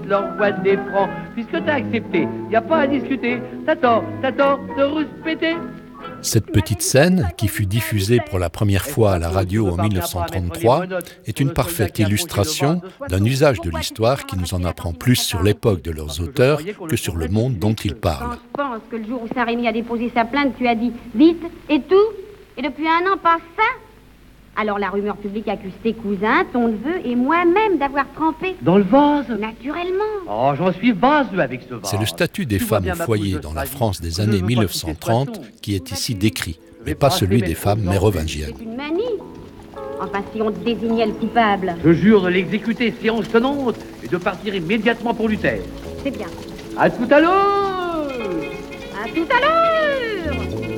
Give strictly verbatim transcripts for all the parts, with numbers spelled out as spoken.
l'envoi des francs. Puisque t'as accepté, y a pas à discuter. T'attends, t'attends de rouspéter. Cette petite scène, qui fut diffusée pour la première fois à la radio en dix-neuf cent trente-trois, est une parfaite illustration d'un usage de l'histoire qui nous en apprend plus sur l'époque de leurs auteurs que sur le monde dont ils parlent. Je pense que le jour où Saint-Rémy a déposé sa plainte, tu as dit « vite » et tout, et depuis un an, pas ça. Alors la rumeur publique accuse tes cousins, ton neveu et moi-même d'avoir trempé. Dans le vase? Naturellement. Oh, j'en suis vaseux avec ce vase. C'est le statut des femmes au foyer dans la France des années mille neuf cent trente qui est ici décrit, mais pas celui des femmes mérovingiennes. C'est une manie. Enfin, si on désignait le coupable. Je jure de l'exécuter séance tenante et de partir immédiatement pour Luther. C'est bien. À tout à l'heure. À tout à l'heure.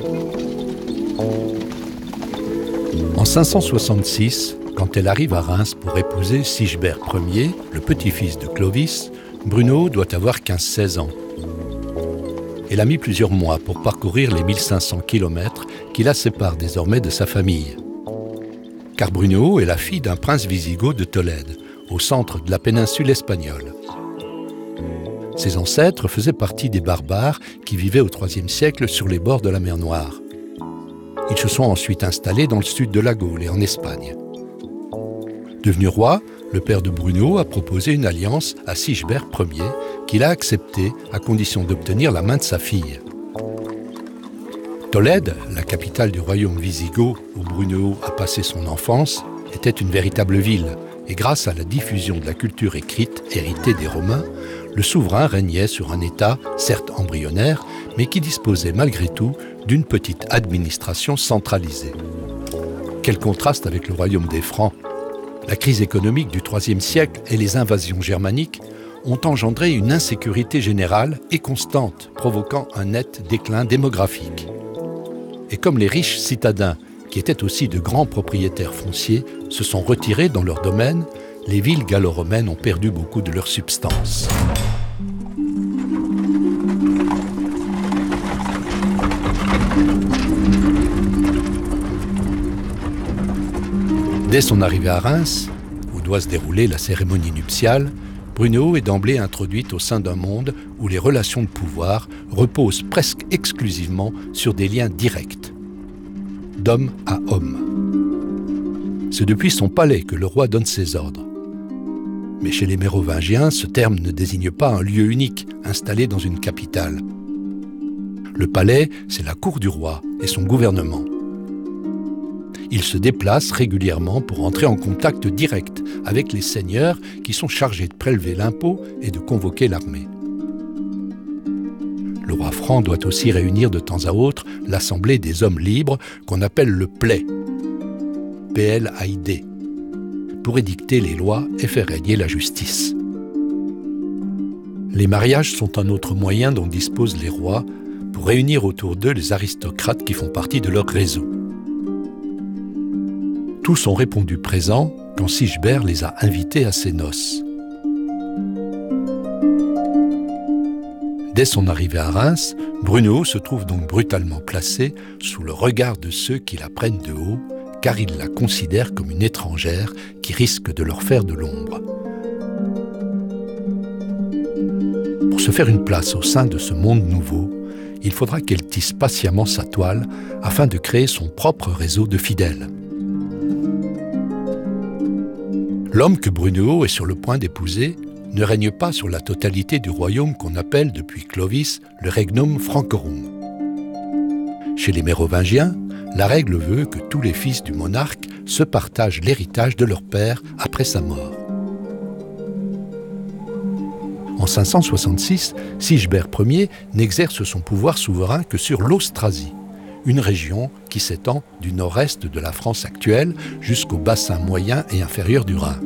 En cinq cent soixante-six, quand elle arrive à Reims pour épouser Sigebert Ier, le petit-fils de Clovis, Bruno doit avoir quinze seize ans. Elle a mis plusieurs mois pour parcourir les mille cinq cents kilomètres qui la séparent désormais de sa famille. Car Bruno est la fille d'un prince wisigoth de Tolède, au centre de la péninsule espagnole. Ses ancêtres faisaient partie des barbares qui vivaient au troisième siècle sur les bords de la mer Noire. Ils se sont ensuite installés dans le sud de la Gaule et en Espagne. Devenu roi, le père de Bruno a proposé une alliance à Sigebert Ier qu'il a acceptée à condition d'obtenir la main de sa fille. Tolède, la capitale du royaume wisigoth où Bruno a passé son enfance, était une véritable ville et grâce à la diffusion de la culture écrite héritée des Romains, le souverain régnait sur un État, certes embryonnaire, mais qui disposait malgré tout d'une petite administration centralisée. Quel contraste avec le royaume des Francs! La crise économique du troisième siècle et les invasions germaniques ont engendré une insécurité générale et constante, provoquant un net déclin démographique. Et comme les riches citadins, qui étaient aussi de grands propriétaires fonciers, se sont retirés dans leur domaine, les villes gallo-romaines ont perdu beaucoup de leur substance. Dès son arrivée à Reims, où doit se dérouler la cérémonie nuptiale, Bruno est d'emblée introduite au sein d'un monde où les relations de pouvoir reposent presque exclusivement sur des liens directs, d'homme à homme. C'est depuis son palais que le roi donne ses ordres. Mais chez les Mérovingiens, ce terme ne désigne pas un lieu unique installé dans une capitale. Le palais, c'est la cour du roi et son gouvernement. Il se déplace régulièrement pour entrer en contact direct avec les seigneurs qui sont chargés de prélever l'impôt et de convoquer l'armée. Le roi franc doit aussi réunir de temps à autre l'assemblée des hommes libres qu'on appelle le play, P L A I D, pour édicter les lois et faire régner la justice. Les mariages sont un autre moyen dont disposent les rois pour réunir autour d'eux les aristocrates qui font partie de leur réseau. Tous ont répondu présents quand Sigebert les a invités à ses noces. Dès son arrivée à Reims, Bruno se trouve donc brutalement placé sous le regard de ceux qui la prennent de haut, car ils la considèrent comme une étrangère qui risque de leur faire de l'ombre. Pour se faire une place au sein de ce monde nouveau, il faudra qu'elle tisse patiemment sa toile afin de créer son propre réseau de fidèles. L'homme que Bruno est sur le point d'épouser ne règne pas sur la totalité du royaume qu'on appelle depuis Clovis le Regnum Francorum. Chez les Mérovingiens, la règle veut que tous les fils du monarque se partagent l'héritage de leur père après sa mort. En cinq cent soixante-six, Sigebert Ier n'exerce son pouvoir souverain que sur l'Austrasie, une région qui s'étend du nord-est de la France actuelle jusqu'au bassin moyen et inférieur du Rhin.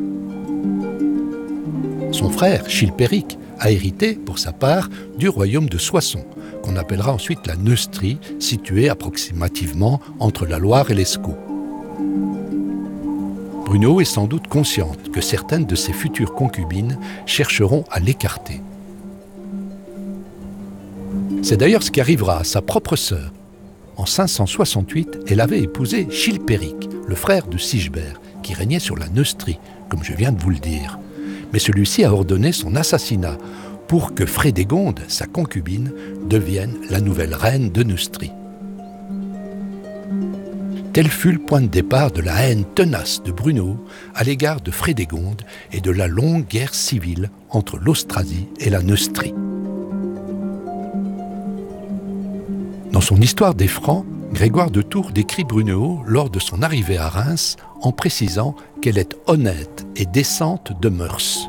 Son frère, Chilpéric, a hérité, pour sa part, du royaume de Soissons, qu'on appellera ensuite la Neustrie, située approximativement entre la Loire et l'Escaut. Bruno est sans doute consciente que certaines de ses futures concubines chercheront à l'écarter. C'est d'ailleurs ce qui arrivera à sa propre sœur. En cinq cent soixante-huit, elle avait épousé Chilpéric, le frère de Sigebert, qui régnait sur la Neustrie, comme je viens de vous le dire. mais celui-ci a ordonné son assassinat pour que Frédégonde, sa concubine, devienne la nouvelle reine de Neustrie. Tel fut le point de départ de la haine tenace de Brunehaut à l'égard de Frédégonde et de la longue guerre civile entre l'Austrasie et la Neustrie. Dans son Histoire des Francs, Grégoire de Tours décrit Brunehaut lors de son arrivée à Reims en précisant qu'elle est honnête et décente de mœurs.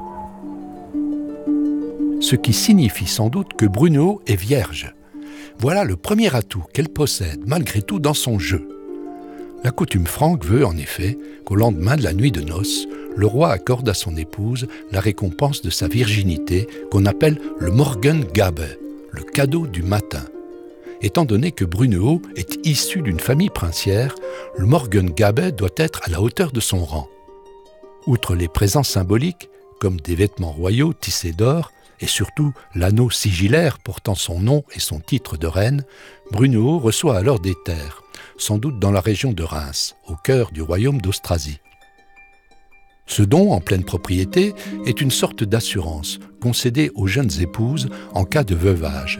Ce qui signifie sans doute que Brunehaut est vierge. Voilà le premier atout qu'elle possède malgré tout dans son jeu. La coutume franque veut en effet qu'au lendemain de la nuit de noces, le roi accorde à son épouse la récompense de sa virginité qu'on appelle le Morgengabe, le cadeau du matin. Étant donné que Brunehaut est issu d'une famille princière, le Morgengabe doit être à la hauteur de son rang. Outre les présents symboliques, comme des vêtements royaux tissés d'or, et surtout l'anneau sigillaire portant son nom et son titre de reine, Brunehaut reçoit alors des terres, sans doute dans la région de Reims, au cœur du royaume d'Austrasie. Ce don en pleine propriété est une sorte d'assurance concédée aux jeunes épouses en cas de veuvage.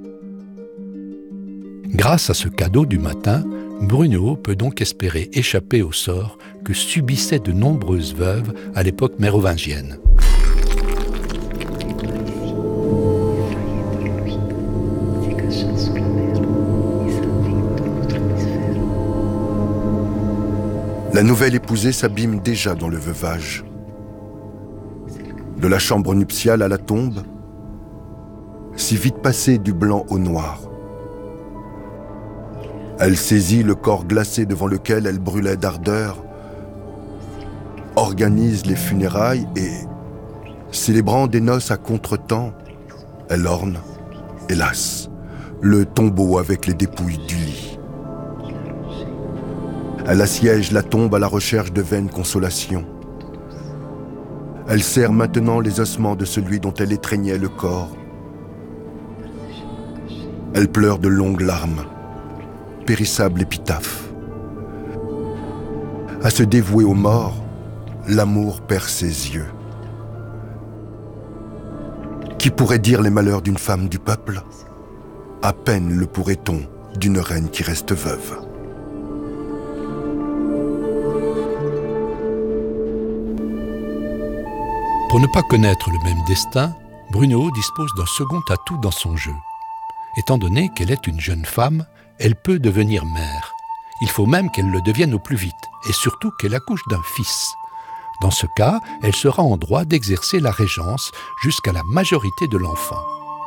Grâce à ce cadeau du matin, Brunehaut peut donc espérer échapper au sort que subissaient de nombreuses veuves à l'époque mérovingienne. La nouvelle épousée s'abîme déjà dans le veuvage. De la chambre nuptiale à la tombe, si vite passée du blanc au noir. Elle saisit le corps glacé devant lequel elle brûlait d'ardeur, organise les funérailles et, célébrant des noces à contretemps, elle orne, hélas, le tombeau avec les dépouilles du lit. Elle assiège la tombe à la recherche de vaines consolations. Elle serre maintenant les ossements de celui dont elle étreignait le corps. Elle pleure de longues larmes, périssable épitaphe. À se dévouer aux morts, l'amour perd ses yeux. Qui pourrait dire les malheurs d'une femme du peuple? À peine le pourrait-on d'une reine qui reste veuve. Pour ne pas connaître le même destin, Brunehaut dispose d'un second atout dans son jeu. Étant donné qu'elle est une jeune femme, elle peut devenir mère. Il faut même qu'elle le devienne au plus vite, et surtout qu'elle accouche d'un fils. Dans ce cas, elle sera en droit d'exercer la régence jusqu'à la majorité de l'enfant.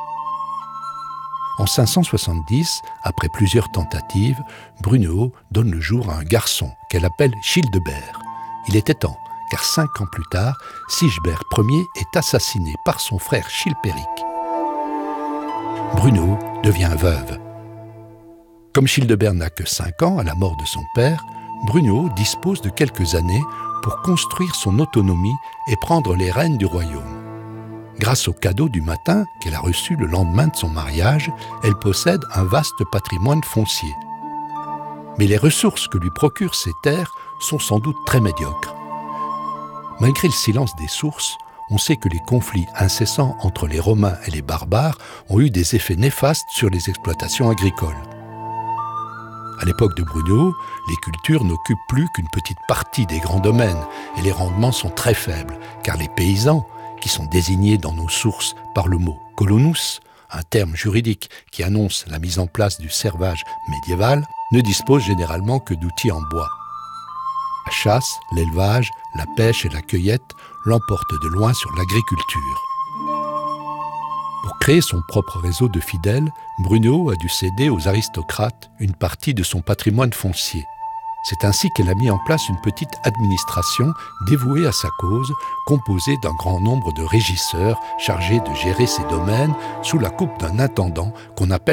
En cinq cent soixante-dix, après plusieurs tentatives, Brunehaut donne le jour à un garçon qu'elle appelle Childebert. Il était temps, car cinq ans plus tard, Sigebert Ier est assassiné par son frère Chilpéric. Brunehaut devient veuve. Comme Childebert n'a que cinq ans à la mort de son père, Brunehaut dispose de quelques années pour construire son autonomie et prendre les rênes du royaume. Grâce au cadeau du matin qu'elle a reçu le lendemain de son mariage, elle possède un vaste patrimoine foncier. Mais les ressources que lui procurent ces terres sont sans doute très médiocres. Malgré le silence des sources, on sait que les conflits incessants entre les Romains et les barbares ont eu des effets néfastes sur les exploitations agricoles. À l'époque de Brunehaut, les cultures n'occupent plus qu'une petite partie des grands domaines et les rendements sont très faibles, car les paysans, qui sont désignés dans nos sources par le mot « colonus », un terme juridique qui annonce la mise en place du servage médiéval, ne disposent généralement que d'outils en bois. La chasse, l'élevage, la pêche et la cueillette l'emportent de loin sur l'agriculture. Pour créer son propre réseau de fidèles, Brunehaut a dû céder aux aristocrates une partie de son patrimoine foncier. C'est ainsi qu'elle a mis en place une petite administration dévouée à sa cause, composée d'un grand nombre de régisseurs chargés de gérer ses domaines sous la coupe d'un intendant qu'on appelle